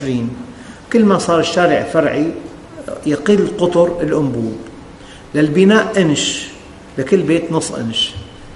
كل ما صار الشارع فرعي يقل قطر الأنبوب. للبناء إنش، لكل بيت نص إنش.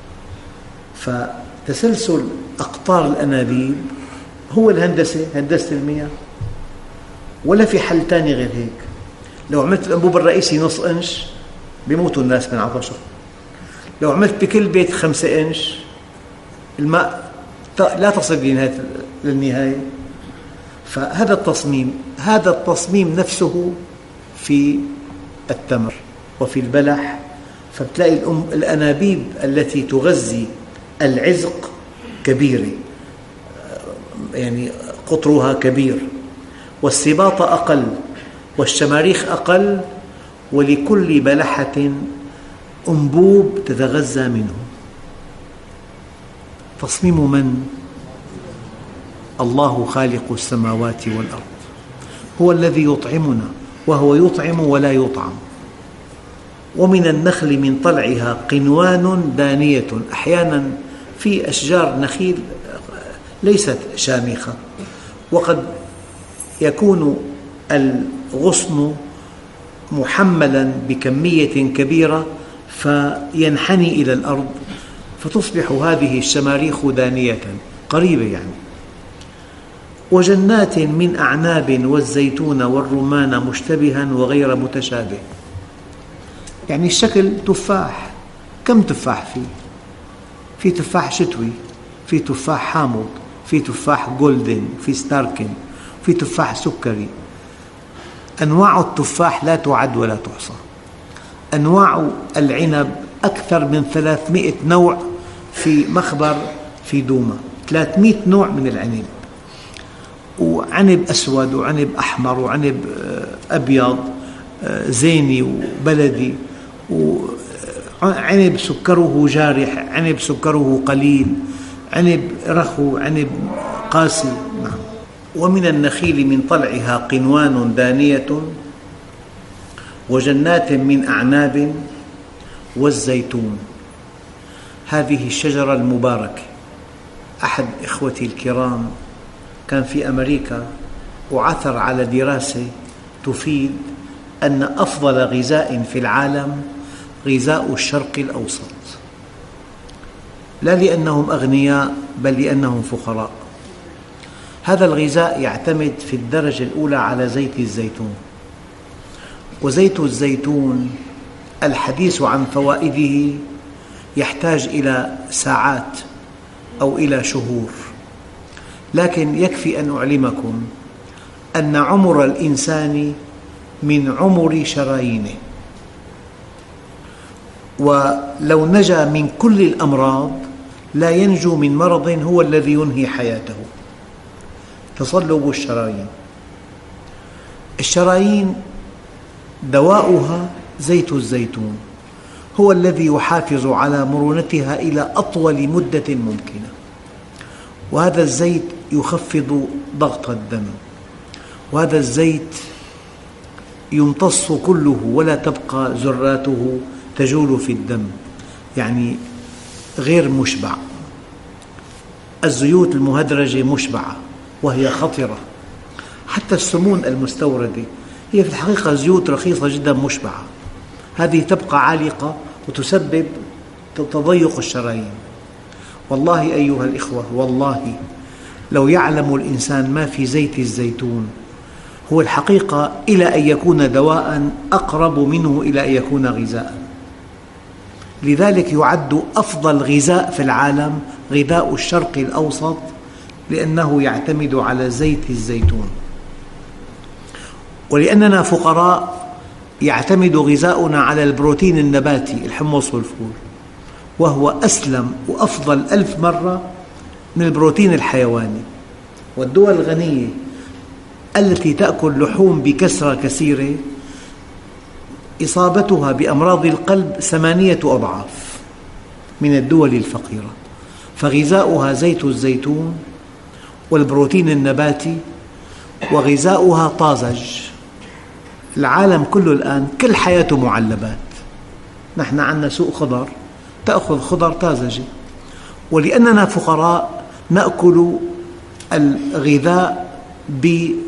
فتسلسل أقطار الأنابيب هو الهندسة، هندسة المياه، ولا في حل ثاني غير هيك. لو عملت الأنبوب الرئيسي نص إنش بيموتوا الناس من عطشة. لو عملت بكل بيت 5 إنش الماء لا تصل للنهاية. فهذا التصميم نفسه في التمر وفي البلح. فبتلاقي الأنابيب التي تغذي العزق كبيرة، يعني قطرها كبير، والسباط أقل، والشماريخ أقل، ولكل بلحة أنبوب تتغذى منه. تصميم من؟ الله خالق السماوات والأرض، هو الذي يطعمنا وهو يطعم ولا يطعم. ومن النخل من طلعها قنوان دانية. أحيانا في أشجار نخيل ليست شامخة، وقد يكون الغصن محملا بكمية كبيرة فينحني إلى الأرض، فتصبح هذه الشماريخ دانية قريبة يعني. وجنات من أعناب والزيتون والرمان مشتبها وغير متشابه. يعني الشكل تفاح. كم تفاح فيه؟ في تفاح شتوي، في تفاح حامض، في تفاح جولدن، في ستاركن، في تفاح سكري. أنواع التفاح لا تعد ولا تحصى. أنواع العنب أكثر من 300 نوع في مخبر في دوما. 300 نوع من العنب، وعنب أسود وعنب أحمر وعنب أبيض زيني وبلدي، وعنب سكره جارح، عنب سكره قليل، عنب رخو، عنب قاسي. نعم. ومن النخيل من طلعها قنوان دانية وجنات من أعناب والزيتون. هذه الشجرة المباركة. أحد إخوتي الكرام كان في أمريكا وعثر على دراسة تفيد أن أفضل غذاء في العالم غذاء الشرق الأوسط، لا لأنهم أغنياء بل لأنهم فقراء. هذا الغذاء يعتمد في الدرجة الأولى على زيت الزيتون. وزيت الزيتون الحديث عن فوائده يحتاج إلى ساعات أو إلى شهور، لكن يكفي أن أعلمكم أن عمر الإنسان من عمر شرايينه، ولو نجا من كل الأمراض لا ينجو من مرض هو الذي ينهي حياته: تصلب الشرايين. الشرايين دواؤها زيت الزيتون، هو الذي يحافظ على مرونتها إلى أطول مدة ممكنة. وهذا الزيت يخفض ضغط الدم، وهذا الزيت يمتص كله ولا تبقى ذراته تجول في الدم، يعني غير مشبع. الزيوت المهدرجة مشبعة وهي خطرة. حتى السمون المستوردة هي في الحقيقة زيوت رخيصة جدا مشبعة، هذه تبقى عالقة وتسبب تضيق الشرايين. والله أيها الإخوة، والله لو يعلم الإنسان ما في زيت الزيتون، هو الحقيقة إلى أن يكون دواء أقرب منه إلى أن يكون غذاء. لذلك يعد أفضل غذاء في العالم غذاء الشرق الأوسط، لأنه يعتمد على زيت الزيتون. ولأننا فقراء يعتمد غذاؤنا على البروتين النباتي، الحمص والفول، وهو أسلم وأفضل 1000 مرة من البروتين الحيواني. والدول الغنية التي تأكل لحوم بكثرة كثيرة إصابتها بأمراض القلب 8 أضعاف من الدول الفقيرة. فغذاؤها زيت الزيتون والبروتين النباتي، وغذاؤها طازج. العالم كله الآن كل حياته معلبات. نحن عندنا سوق خضر، تأخذ خضر طازجة. ولأننا فقراء نأكل الغذاء